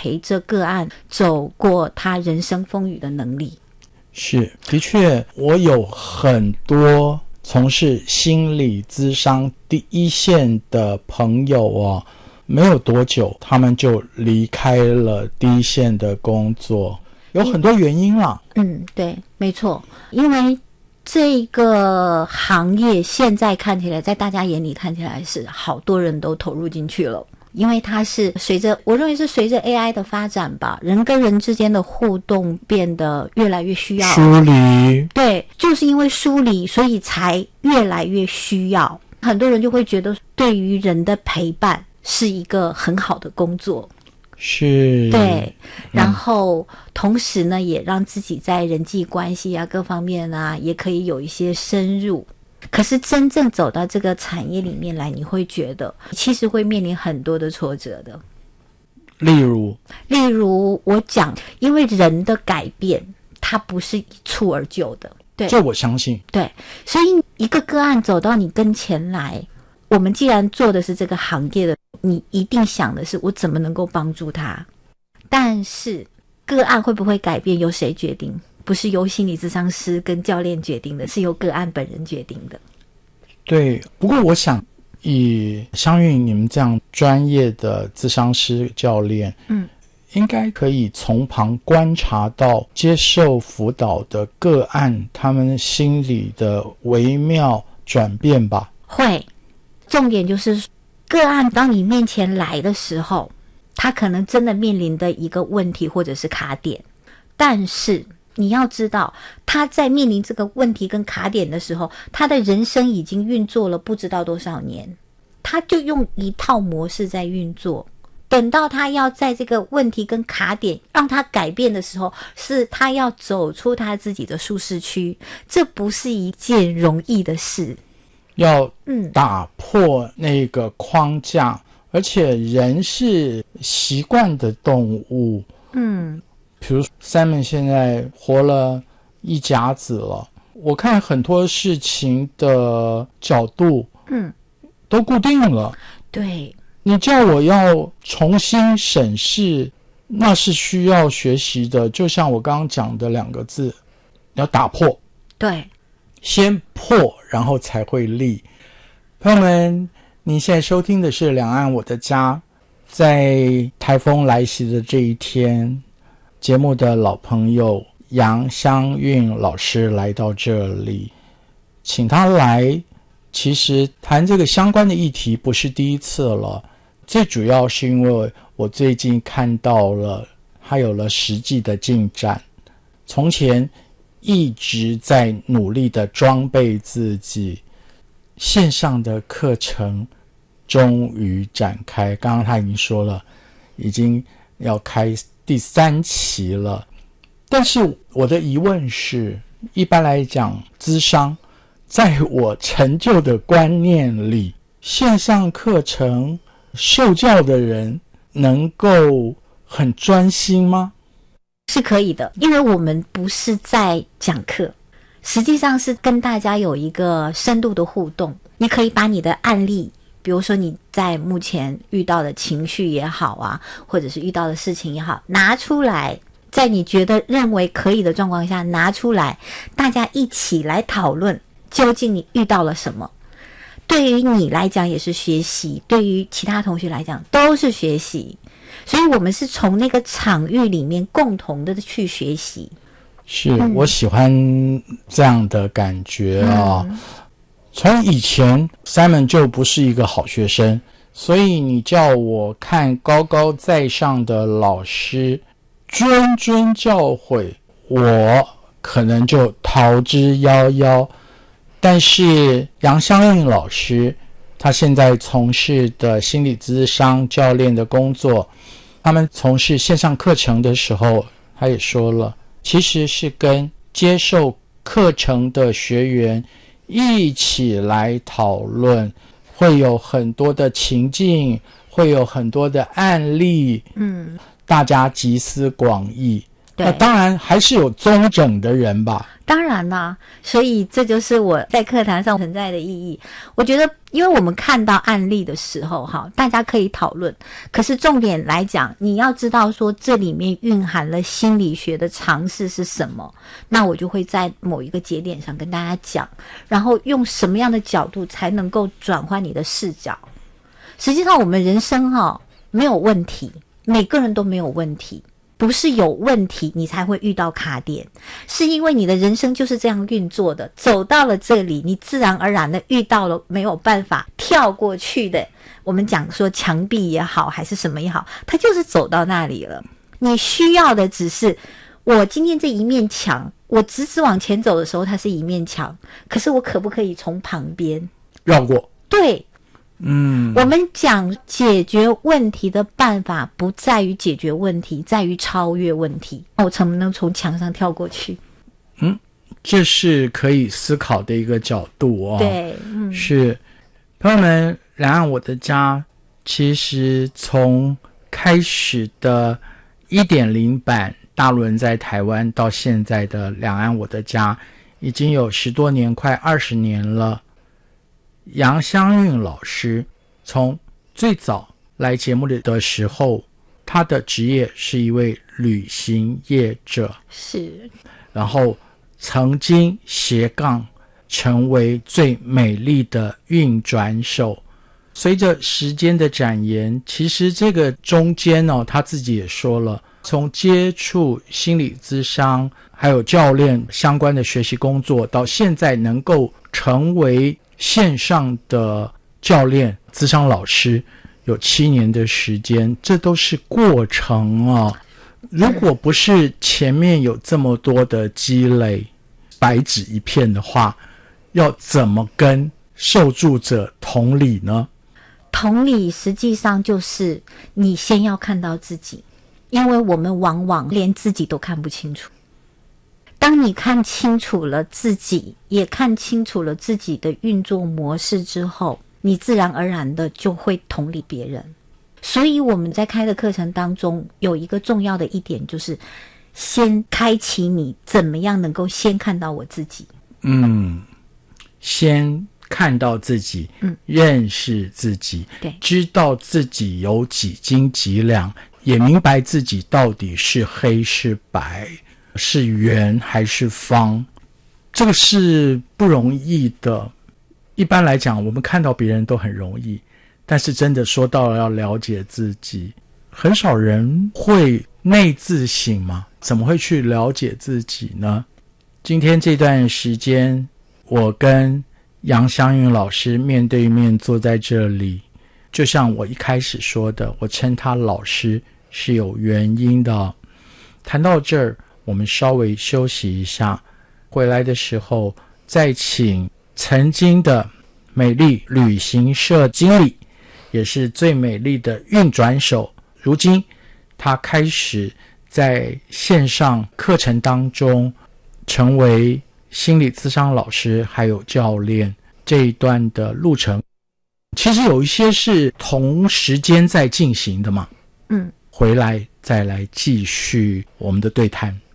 陪着个案走过他人生风雨的能力。 是，的确，我有很多从事心理咨商第一线的朋友没有多久他们就离开了第一线的工作，有很多原因啦。 对，没错，因为这个行业现在看起来，在大家眼里看起来是好多人都投入进去了，因为它是我认为是随着 AI 的发展吧，人跟人之间的互动变得越来越需要疏离。 对，就是因为疏离，所以才越来越需要。很多人就会觉得对于人的陪伴是一个很好的工作。 是， 对，然后同时呢，也让自己在人际关系啊各方面啊也可以有一些深入。可是真正走到这个产业里面来，你会觉得其实会面临很多的挫折的。 例如我讲，因为人的改变它不是一蹴而就的。对， 这我相信。 对，所以一个个案走到你跟前来，我们既然做的是这个行业的，你一定想的是我怎么能够帮助他。但是个案会不会改变由谁决定？不是由心理咨商师跟教练决定的，是由个案本人决定的。 对，不过我想以香韵你们这样专业的咨商师教练，应该可以从旁观察到接受辅导的个案他们心理的微妙转变吧。 会，重点就是个案当你面前来的时候，他可能真的面临的一个问题或者是卡点，但是你要知道，他在面临这个问题跟卡点的时候，他的人生已经运作了不知道多少年，他就用一套模式在运作。等到他要在这个问题跟卡点让他改变的时候，是他要走出他自己的舒适区，这不是一件容易的事。 要打破那个框架，而且人是习惯的动物。比如 Simon 现在活了一甲子了，我看很多事情的角度都固定了。 对， 你叫我要重新审视，那是需要学习的。就像我刚刚讲的两个字，要打破。 对， 先破，然后才会立。朋友们，你现在收听的是两岸我的家。在台风来袭的这一天，节目的老朋友杨香韵老师来到这里，请他来，其实谈这个相关的议题不是第一次了，最主要是因为我最近看到了他有了实际的进展。从前一直在努力的装备自己，线上的课程终于展开，刚刚他已经说了，已经要开第3期了。但是我的疑问是，一般来讲，咨商在我陈旧的观念里，线上课程受教的人能够很专心吗？ 是可以的，因为我们不是在讲课，实际上是跟大家有一个深度的互动。你可以把你的案例，比如说你在目前遇到的情绪也好啊，或者是遇到的事情也好，拿出来，在你觉得认为可以的状况下拿出来，大家一起来讨论究竟你遇到了什么。对于你来讲也是学习，对于其他同学来讲都是学习，所以我们是从那个场域里面共同的去学习。 是，我喜欢这样的感觉啊。从以前 Simon 就不是一个好学生，所以你叫我看高高在上的老师谆谆教诲，我可能就逃之夭夭。但是杨香韵老师他现在从事的心理咨商教练的工作，他们从事线上课程的时候，他也说了，其实是跟接受课程的学员一起来讨论，会有很多的情境，会有很多的案例，大家集思广益， 对， 当然还是有宗整的人吧。 当然啦，所以这就是我在课堂上存在的意义。我觉得，因为我们看到案例的时候，大家可以讨论。可是重点来讲，你要知道说这里面蕴含了心理学的常识是什么。那我就会在某一个节点上跟大家讲，然后用什么样的角度才能够转换你的视角。实际上，我们人生没有问题，每个人都没有问题。不是有问题你才会遇到卡点，是因为你的人生就是这样运作的，走到了这里，你自然而然的遇到了没有办法跳过去的，我们讲说墙壁也好还是什么也好，它就是走到那里了。你需要的只是我今天这一面墙，我直直往前走的时候它是一面墙，可是我可不可以从旁边绕过？ 对，我们讲解决问题的办法不在于解决问题，在于超越问题。我能不能从墙上跳过去？ 这是可以思考的一个角度哦。 对， 是。朋友们，两岸我的家其实从开始的 1.0 版大陆人在台湾到现在的两岸我的家已经有10多年，快20年了。杨香韵老师从最早来节目里的时候，他的职业是一位旅行业者， 是， 然后曾经斜杠成为最美丽的运转手。随着时间的展延，其实这个中间他自己也说了，从接触心理咨商还有教练相关的学习工作，到现在能够成为线上的教练咨商老师，有7年的时间，这都是过程啊。如果不是前面有这么多的积累，白纸一片的话，要怎么跟受助者同理呢？ 同理实际上就是你先要看到自己，因为我们往往连自己都看不清楚。当你看清楚了自己，也看清楚了自己的运作模式之后，你自然而然的就会同理别人。所以我们在开的课程当中有一个重要的一点，就是先开启你怎么样能够先看到我自己。 先看到自己，认识自己， 对， 知道自己有几斤几两，也明白自己到底是黑是白，是圆还是方。这个是不容易的。一般来讲，我们看到别人都很容易，但是真的说到了要了解自己，很少人会内自省嘛，怎么会去了解自己呢？今天这段时间，我跟杨香韵老师面对面坐在这里，就像我一开始说的，我称他老师是有原因的。谈到这儿，我们稍微休息一下，回来的时候再请曾经的美丽旅行社经理，也是最美丽的运转手，如今他开始在线上课程当中成为心理咨商老师还有教练，这一段的路程其实有一些是同时间在进行的嘛。回来再来继续我们的对谈。